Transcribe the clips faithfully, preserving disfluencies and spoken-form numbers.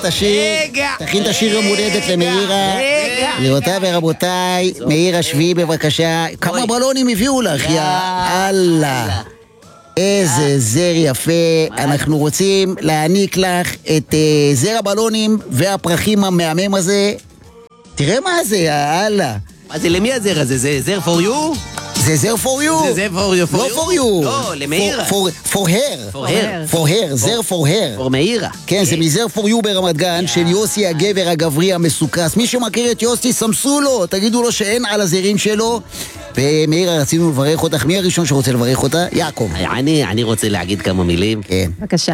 השיר. תכין את השיר יום הולדת למאירה. גבירותיי ורבותיי, מאירה שבי בבקשה. כמה בלונים הביאו לך, יא אללה. איזה זר יפה. אנחנו רוצים להעניק לך את זר הבלונים והפרחים המהמם הזה. תראה מה זה, יא אללה. מה זה, למי הזר הזה? זה זר for you? זה זר for you. זה זר for you. לא for you. לא, למאירה. for her. for her. for her, זר for her. for מאירה. כן, זה מזר for you ברמת גן, של יוסי הגבר הגברי המסוכס. מי שמכיר את יוסי, סמסו לו, תגידו לו שאין על הזרים שלו. ומאירה, רצינו לברך אותך. מי הראשון שרוצה לברך אותה? יעקב. אני, אני רוצה להגיד כמה מילים. כן. בבקשה.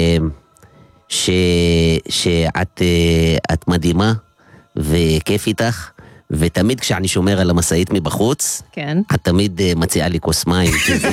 ש... שאת את מדהימה, וכיף איתך. ותמיד כשאני שומר על המסעית מבחוץ, כן. את תמיד מציעה לי כוס מים. זה,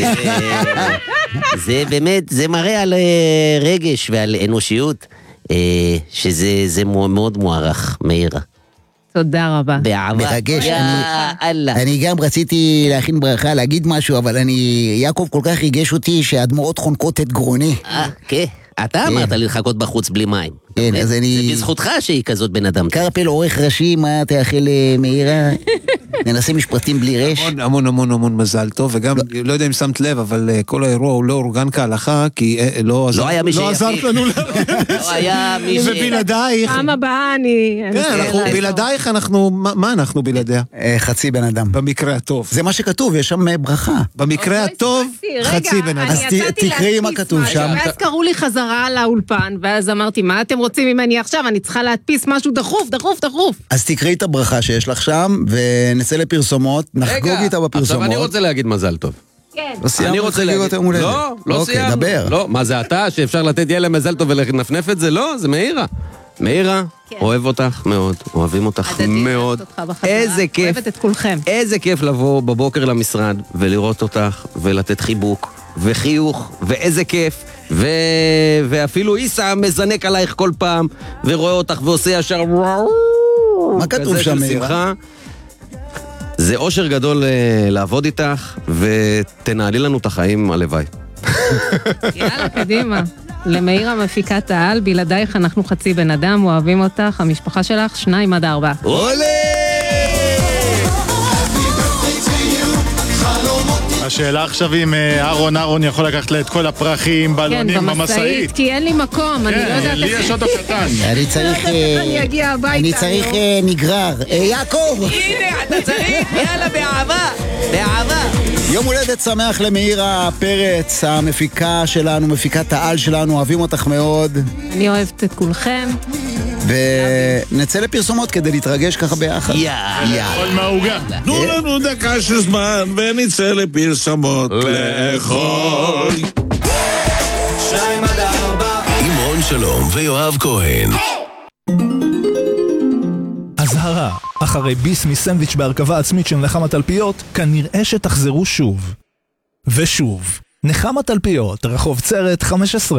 זה באמת, זה מראה על רגש ועל אנושיות, שזה זה מאוד מוערך, מאירה. תודה רבה. באהבה. מרגש. יא אללה. אני גם רציתי להכין ברכה, להגיד משהו, אבל אני, יעקב כל כך ריגש אותי שהדמעות חונקות את גרוני. אה, כן. אתה אמרת לי לחכות בחוץ בלי מים. כן, אז אני... זה בזכותך שהיא כזאת בן אדם. קרפל עורך ראשי, מה תאחל מאירה? ננסה משפטים בלי רש. המון המון המון המון מזל טוב, וגם, לא יודע אם שמת לב, אבל כל האירוע הוא לא אורגן כהלכה, כי לא עזרת לנו. לא היה מי ש... ובלעדייך. פעם הבאה אני... כן, אנחנו בלעדייך, אנחנו... מה אנחנו בלעדיה? חצי בן אדם. במקרה הטוב. זה מה שכתוב, יש שם ברכה. במקרה הטוב, חצי בן אדם. אז תקראי מה כתוב שם. ואז קראו לי חזרה לאולפן, ואז אמרתי, מה אתם רוצים ממני עכשיו? אני צריכה להדפיס משהו דחוף, דחוף, דחוף. אז תקראי את הברכה שיש לך שם, ונצא לפרסומות, נחגוג איתה בפרסומות. עכשיו אני רוצה להגיד מזל טוב. כן. אני רוצה להגיד... לא, לא סיימנו. דבר. לא, מה זה אתה שאפשר לתת ילד מזל טוב ולנפנף את זה? לא, זה מאירה. מאירה, אוהב אותך מאוד, אוהבים אותך מאוד. איזה כיף. אוהבת את כולכם. איזה כיף לבוא בבוקר למשרד ולראות אותך ולתת חיבוק וחיוך, ואיזה כיף. ו... ואפילו איסה מזנק עלייך כל פעם ורואה אותך ועושה ישר מה כתוב שם, מאירה? זה אושר גדול לעבוד איתך, ותנהלי לנו את החיים הלוואי. יאללה, קדימה. למאירה מפיקת העל, בלעדייך אנחנו חצי בן אדם, אוהבים אותך, המשפחה שלך, שניים עד ארבע. עולה! השאלה עכשיו אם אהרון, אהרון יכול לקחת לה את כל הפרחים, בלונים במסעית. כי אין לי מקום, אני לא יודעת... כן, לי יש אותו קטן. אני צריך... אני אגיע הביתה. אני צריך נגרר. יעקב! הנה, אתה צריך, יאללה, באהבה, באהבה. יום הולדת שמח למאירה פרץ, המפיקה שלנו, מפיקת העל שלנו, אוהבים אותך מאוד. אני אוהבת את כולכם. ונצא לפרסומות כדי להתרגש ככה ביחד. יאללה. כל מהוגה. תנו לנו דקה של זמן ונצא לפרסומות לאכול. שתיים עד ארבע. עם רון שלום ויואב כהן. הזהרה, אחרי ביס מסנדוויץ' בהרכבה עצמית של נחמה תלפיות, כנראה שתחזרו שוב. ושוב, נחמה תלפיות, רחוב צרת חמש עשרה.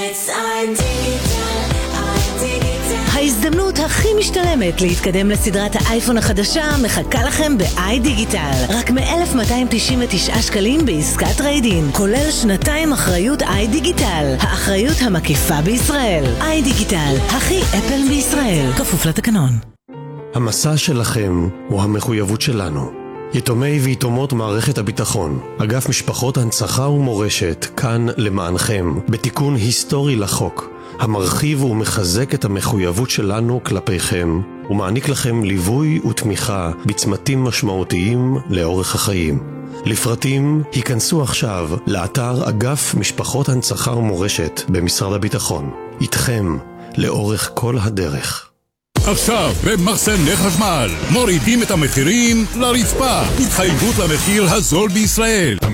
ההזדמנות הכי משתלמת להתקדם לסדרת האייפון החדשה מחכה לכם ב-איי דיגיטל. רק מ-אלף מאתיים תשעים ותשעה שקלים בעסקת טריידין, כולל שנתיים אחריות איי דיגיטל, האחריות המקיפה בישראל. איי דיגיטל, הכי אפל בישראל, כפוף לתקנון. המסע שלכם הוא המחויבות שלנו. יתומי ויתומות מערכת הביטחון, אגף משפחות הנצחה ומורשת, כאן למענכם, בתיקון היסטורי לחוק, המרחיב ומחזק את המחויבות שלנו כלפיכם, ומעניק לכם ליווי ותמיכה בצמתים משמעותיים לאורך החיים. לפרטים, היכנסו עכשיו לאתר אגף משפחות הנצחה ומורשת במשרד הביטחון. איתכם, לאורך כל הדרך. עכשיו במחסני חשמל מורידים את המחירים לרצפה, התחייבות למחיר הזול בישראל.